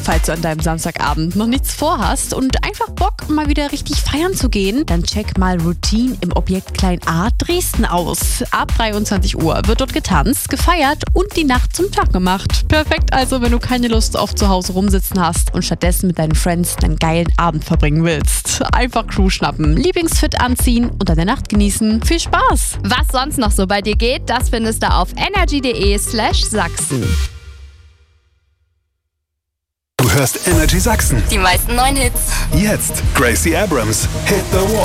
Falls du an deinem Samstagabend noch nichts vorhast und einfach Bock, mal wieder richtig feiern zu gehen, dann check mal Routine im Objekt Klein A Dresden aus. Ab 23 Uhr wird dort getanzt, gefeiert und die Nacht zum Tag gemacht. Perfekt also, wenn du keine Lust auf zu Hause rumsitzen hast und stattdessen mit deinen Friends einen geilen Abend verbringen willst. Einfach Crew schnappen, Lieblingsfit anziehen und an der Nacht genießen. Viel Spaß! Was sonst noch so bei dir geht, das findest du auf energy.de/Sachsen. Du hörst Energy Sachsen. Die meisten neuen Hits. Jetzt Gracie Abrams, Hit the Wall.